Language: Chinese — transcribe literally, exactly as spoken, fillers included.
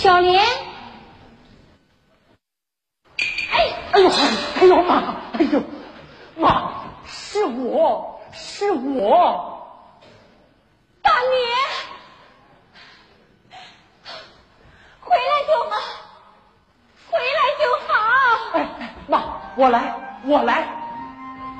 小莲， 哎，哎呦，哎呦妈，哎呦妈，是我是我， 大年，回来就好，回来就好。 哎哎，妈，我来我来。